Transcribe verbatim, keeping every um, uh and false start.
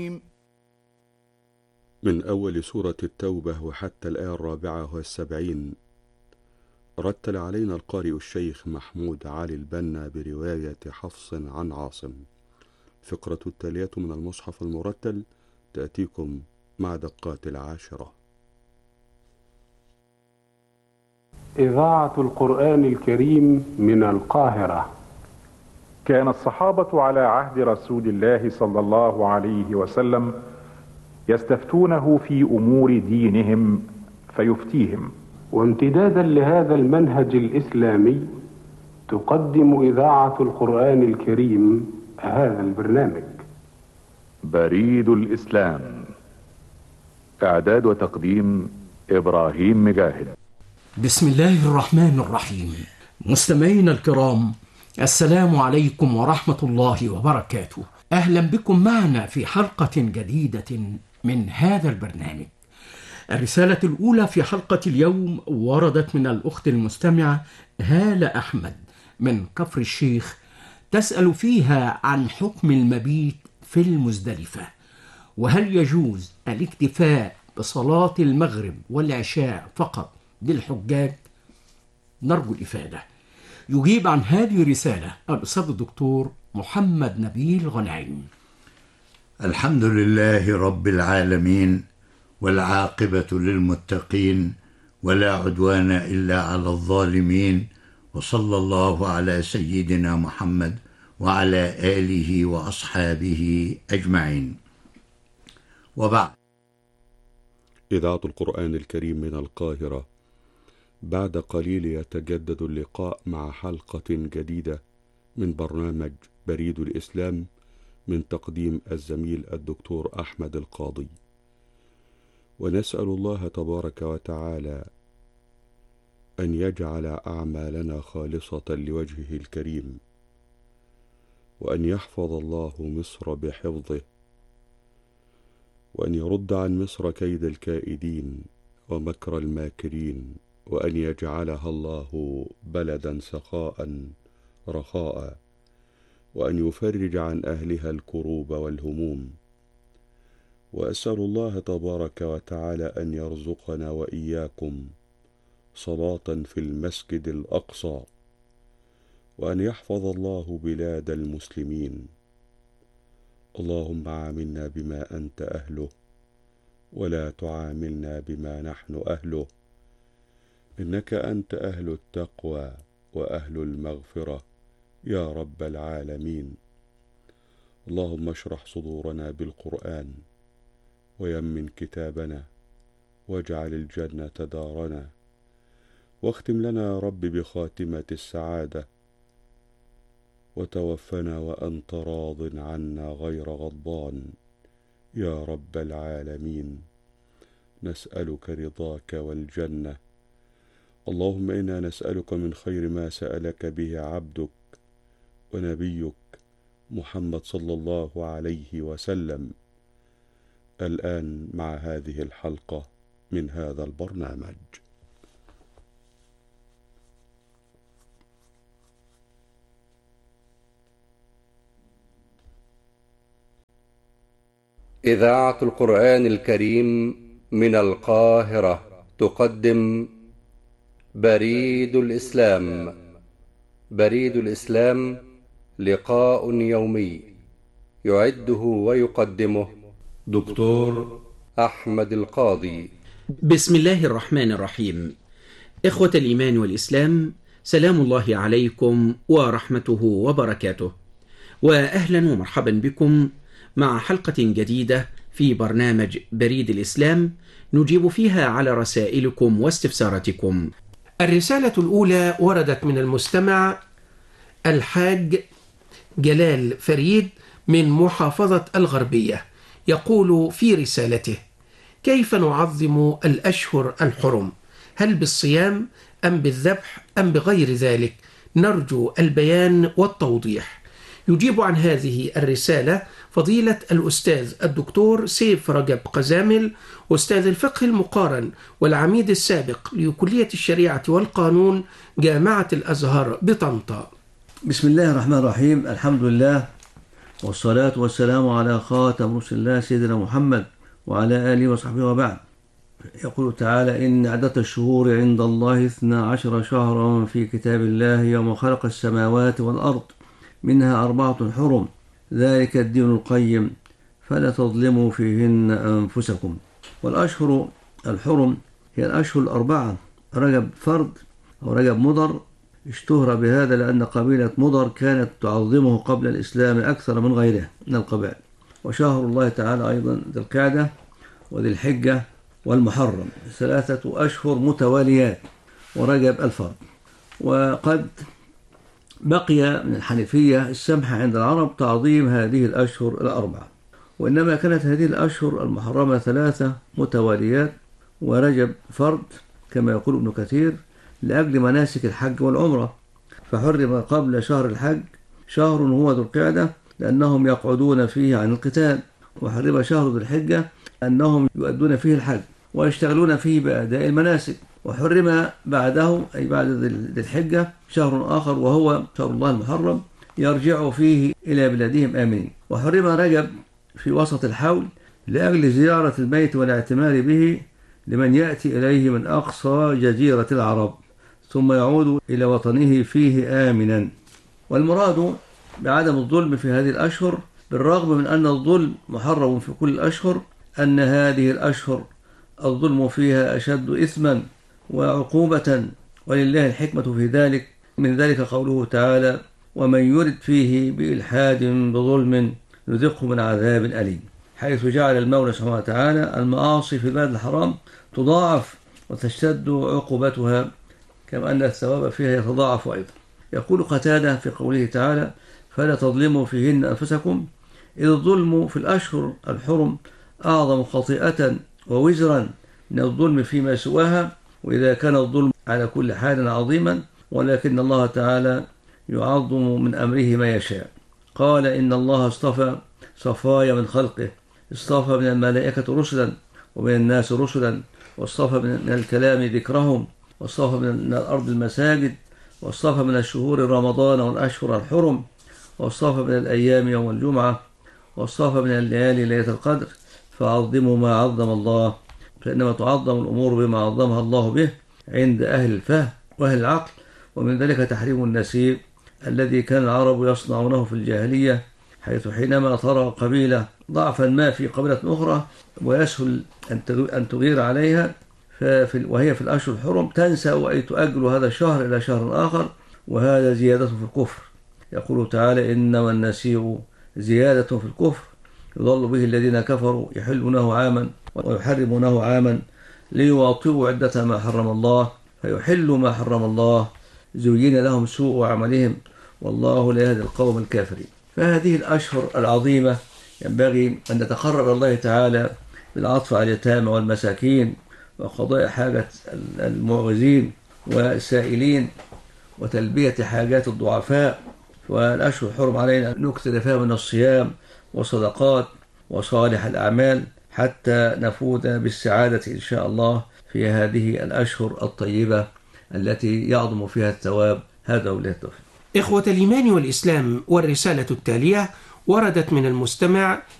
من أول سورة التوبة وحتى الآية الرابعة والسبعين. رتل علينا القارئ الشيخ محمود علي البنا برواية حفص عن عاصم. فقرة التالية من المصحف المرتل تأتيكم مع دقات العاشرة. إذاعة القرآن الكريم من القاهرة. كان الصحابة على عهد رسول الله صلى الله عليه وسلم يستفتونه في أمور دينهم فيفتيهم. وامتدادا لهذا المنهج الإسلامي تقدم إذاعة القرآن الكريم هذا البرنامج. بريد الإسلام. إعداد وتقديم إبراهيم مجاهد. بسم الله الرحمن الرحيم. مستمعينا الكرام، السلام عليكم ورحمة الله وبركاته. أهلا بكم معنا في حلقة جديدة من هذا البرنامج. الرسالة الأولى في حلقة اليوم وردت من الأخت المستمعة هالة أحمد من كفر الشيخ، تسأل فيها عن حكم المبيت في المزدلفة، وهل يجوز الاكتفاء بصلاة المغرب والعشاء فقط للحجاج؟ نرجو الإفادة. يجيب عن هذه الرسالة الأستاذ الدكتور محمد نبيل غنايم. الحمد لله رب العالمين، والعاقبة للمتقين، ولا عدوان إلا على الظالمين، وصلى الله على سيدنا محمد وعلى آله وأصحابه أجمعين، وبعد. إذاعة القرآن الكريم من القاهرة. بعد قليل يتجدد اللقاء مع حلقة جديدة من برنامج بريد الإسلام من تقديم الزميل الدكتور أحمد القاضي، ونسأل الله تبارك وتعالى أن يجعل أعمالنا خالصة لوجهه الكريم، وأن يحفظ الله مصر بحفظه، وأن يرد عن مصر كيد الكائدين ومكر الماكرين، وأن يجعلها الله بلدا سخاء رخاء، وأن يفرج عن أهلها الكروب والهموم. وأسأل الله تبارك وتعالى أن يرزقنا وإياكم صلاة في المسجد الأقصى، وأن يحفظ الله بلاد المسلمين. اللهم عاملنا بما أنت أهله، ولا تعاملنا بما نحن أهله، إنك أنت أهل التقوى وأهل المغفرة يا رب العالمين. اللهم اشرح صدورنا بالقرآن، ويمن كتابنا، واجعل الجنة دارنا، واختم لنا يا رب بخاتمة السعادة، وتوفنا وأنت راض عنا غير غضبان يا رب العالمين. نسألك رضاك والجنة. اللهم إنا نسألك من خير ما سألك به عبدك ونبيك محمد صلى الله عليه وسلم. الآن مع هذه الحلقة من هذا البرنامج. إذاعة القرآن الكريم من القاهرة تقدم بريد الإسلام. بريد الإسلام لقاء يومي يعده ويقدمه دكتور أحمد القاضي. بسم الله الرحمن الرحيم. إخوة الإيمان والإسلام، سلام الله عليكم ورحمته وبركاته، وأهلا ومرحبا بكم مع حلقة جديدة في برنامج بريد الإسلام نجيب فيها على رسائلكم واستفساراتكم. الرسالة الأولى وردت من المستمع الحاج جلال فريد من محافظة الغربية، يقول في رسالته: كيف نعظم الأشهر الحرم؟ هل بالصيام أم بالذبح أم بغير ذلك؟ نرجو البيان والتوضيح. يجيب عن هذه الرسالة فضيلة الأستاذ الدكتور سيف رجب قزامل، أستاذ الفقه المقارن والعميد السابق لكلية الشريعة والقانون جامعة الأزهر بطنطا. بسم الله الرحمن الرحيم. الحمد لله، والصلاة والسلام على خاتم رسل الله سيدنا محمد وعلى آله وصحبه وبعد. يقول تعالى: إن عدة الشهور عند الله اثنا عشر شهرا في كتاب الله يوم خلق السماوات والأرض منها أربعة حرم ذلك الدين القيم فلا تظلموا فيهن أنفسكم. والأشهر الحرم هي الأشهر الأربعة: رجب فرد أو رجب مضر، اشتهر بهذا لأن قبيلة مضر كانت تعظمه قبل الإسلام أكثر من غيرها من القبائل. وشهر الله تعالى أيضا ذي القعدة وذي الحجة والمحرم، ثلاثة أشهر متواليات، ورجب الفرد. وقد بقي من الحنيفية السمح عند العرب تعظيم هذه الأشهر الأربعة، وإنما كانت هذه الأشهر المحرمة ثلاثة متواليات ورجب فرد كما يقول ابن كثير لأجل مناسك الحج والعمرة، فحرم قبل شهر الحج شهر هو ذو القعدة لأنهم يقعدون فيه عن القتال، وحرم شهر ذو الحجة أنهم يؤدون فيه الحج ويشتغلون فيه بأداء المناسك، وحرم بعده أي بعد ذي الحجة شهر آخر وهو شهر الله المحرم يرجع فيه إلى بلادهم آمنين. وحرم رجب في وسط الحول لأجل زيارة البيت والاعتمار به لمن يأتي إليه من أقصى جزيرة العرب ثم يعود إلى وطنه فيه آمنا. والمراد بعدم الظلم في هذه الأشهر بالرغم من أن الظلم محرم في كل الأشهر أن هذه الأشهر الظلم فيها أشد إثما وعقوبة، ولله الحكمة في ذلك. من ذلك قوله تعالى: ومن يرد فيه بإلحاد بظلم نذقه من عذاب أليم، حيث جعل المولى سبحانه وتعالى المعاصي في البلد الحرام تضاعف وتشتد عقوبتها كما أن الثواب فيها يتضاعف أيضا. يقول قتادة في قوله تعالى: فلا تظلموا فيهن أنفسكم، إذ الظلم في الأشهر الحرم أعظم خطيئة ووزرا من الظلم فيما سواها، وإذا كان الظلم على كل حال عظيما ولكن الله تعالى يعظم من أمره ما يشاء. قال: إن الله اصطفى صفايا من خلقه، اصطفى من الملائكة رسلا ومن الناس رسلا، واصطفى من الكلام ذكرهم، واصطفى من الأرض المساجد، واصطفى من الشهور رمضان والأشهر الحرم، واصطفى من الأيام يوم الجمعة، واصطفى من الليالي ليلة القدر، فعظموا ما عظم الله، فإنما تعظم الأمور بما عظمها الله به عند أهل الفهم وأهل العقل. ومن ذلك تحريم النسيب الذي كان العرب يصنعونه في الجاهلية، حيث حينما ترى قبيلة ضعفا ما في قبيلة أخرى ويسهل أن تغير عليها وهي في الأشهر الحرم تنسى أي تؤجل هذا الشهر إلى شهر آخر، وهذا زيادة في الكفر. يقول تعالى: إنما النسيء زيادة في الكفر يضل به الذين كفروا يحلونه عاما ويحرمونه عاما ليواطئوا عدة ما حرم الله فيحلوا ما حرم الله زين لهم سوء عملهم والله لا يهدي القوم الكافرين. فهذه الأشهر العظيمة ينبغي أن نتقرب الله تعالى بالعطف على اليتامى والمساكين وقضاء حاجة المعوزين والسائلين وتلبية حاجات الضعفاء. والأشهر الحرم علينا أن نكثر فيها من الصيام والصدقات وصالح الأعمال حتى نفوز بالسعادة إن شاء الله في هذه الأشهر الطيبة التي يعظم فيها الثواب. هذا وبالله التوفيق. إخوة الإيمان والإسلام، والرسالة التالية وردت من المستمع